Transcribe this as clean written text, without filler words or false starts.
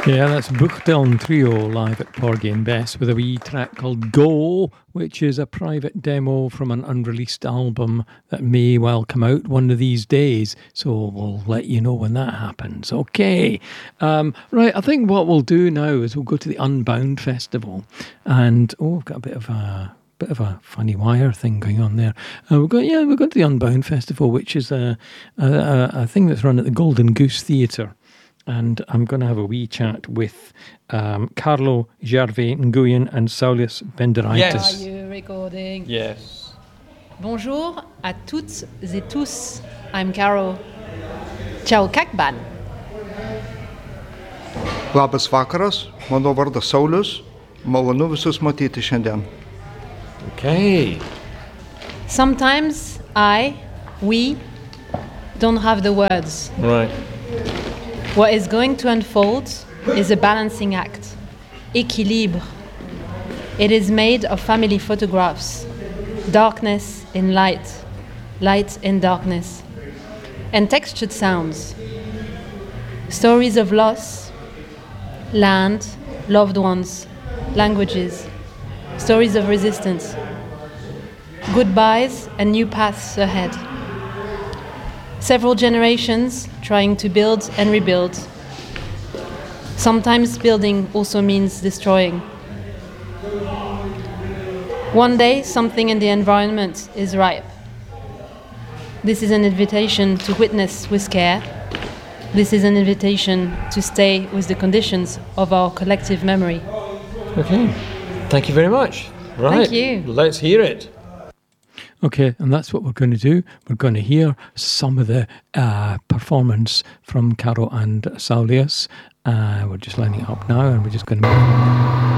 Yeah, that's Buchteln Trio live at Porgy and Bess with a wee track called Go, which is a private demo from an unreleased album that may well come out one of these days. So we'll let you know when that happens. Okay. Right, I think what we'll do now is we'll go to the Unbound Festival. And, we've got a bit of a funny wire thing going on there. We've got to the Unbound Festival, which is a thing that's run at the Golden Goose Theatre. And I'm going to have a wee chat with Carlo Gervais Nguyen and Saulius Benderaitis. Yes. Are you recording? Yes. Bonjour à toutes et tous. I'm Caro. Ciao, Kakban. Labas vakaras, mano vardas Saulius. Malonu visus matyti šiandien. Okay. Sometimes we don't have the words. Right. What is going to unfold is a balancing act. Équilibre. It is made of family photographs. Darkness in light. Light in darkness. And textured sounds. Stories of loss. Land. Loved ones. Languages. Stories of resistance. Goodbyes and new paths ahead. Several generations trying to build and rebuild. Sometimes building also means destroying. One day, something in the environment is ripe. This is an invitation to witness with care. This is an invitation to stay with the conditions of our collective memory. Okay. Thank you very much. Right. Thank you. Let's hear it. Okay, and that's what we're going to do. We're going to hear some of the performance from Caro and Saulius. We're just lining it up now, and we're just going to move.